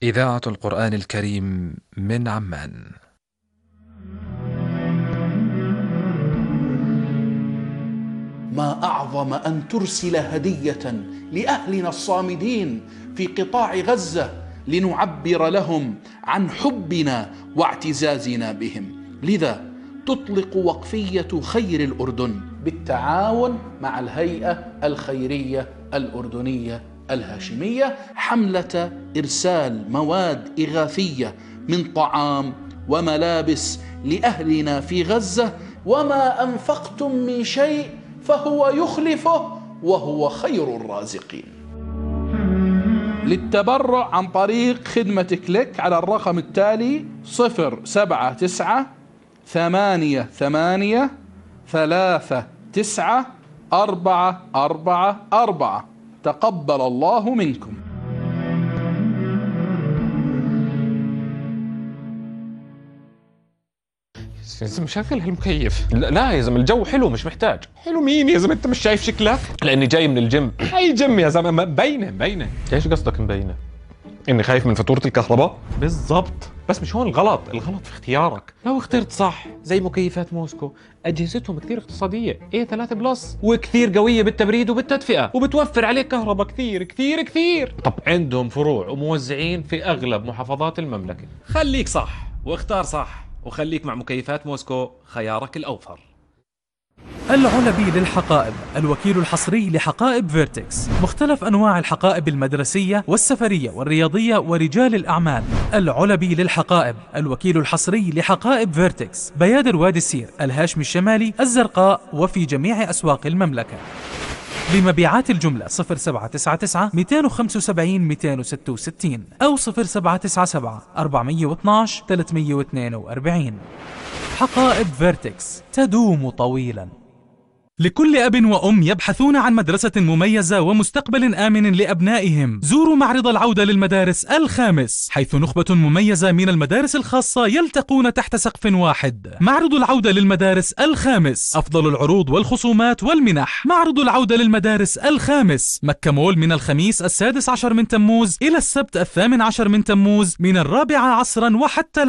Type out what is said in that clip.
إذاعة القرآن الكريم من عمان. ما أعظم أن ترسل هدية لأهلنا الصامدين في قطاع غزة لنعبر لهم عن حبنا واعتزازنا بهم. لذا تطلق وقفية خير الأردن بالتعاون مع الهيئة الخيرية الأردنية الهاشمية حملة إرسال مواد إغاثية من طعام وملابس لأهلنا في غزة. وما أنفقتم من شيء فهو يخلفه وهو خير الرازقين. للتبرع عن طريق خدمة كليك على الرقم التالي 07938399444. تقبل الله منكم. يا زلمة شغل هالمكيف. لا يا زلمة الجو حلو مش محتاج. حلو مين يا زلمة؟ انت مش شايف شكلك؟ لاني جاي من الجيم. اي جيم يا زلمة؟ مبينة. ايش قصدك مبينة؟ اني خايف من فاتورة الكهرباء؟ بالضبط. بس مش هون الغلط في اختيارك. لو اخترت صح زي مكيفات موسكو، اجهزتهم كثير اقتصادية، A3 بلس، وكثير قوية بالتبريد وبالتدفئة، وبتوفر عليك كهرباء كثير. طب عندهم فروع وموزعين في اغلب محافظات المملكة. خليك صح واختار صح، وخليك مع مكيفات موسكو، خيارك الأوفر. العلبي للحقائب، الوكيل الحصري لحقائب فيرتكس، مختلف أنواع الحقائب المدرسية والسفرية والرياضية ورجال الأعمال. العلبي للحقائب، الوكيل الحصري لحقائب فيرتكس، بيادر وادي السير، الهاشمي الشمالي، الزرقاء، وفي جميع أسواق المملكة. لمبيعات الجملة 0799 275 266 أو 0797 412 342. حقائب فيرتكس تدوم طويلا. لكل أب وأم يبحثون عن مدرسة مميزة ومستقبل آمن لأبنائهم، زوروا معرض العودة للمدارس الخامس، حيث نخبة مميزة من المدارس الخاصة يلتقون تحت سقف واحد. معرض العودة للمدارس الخامس، أفضل العروض والخصومات والمنح. معرض العودة للمدارس الخامس، مكة مول، من الخميس 16 من تموز إلى السبت 18 من تموز من 4 عصرا وحتى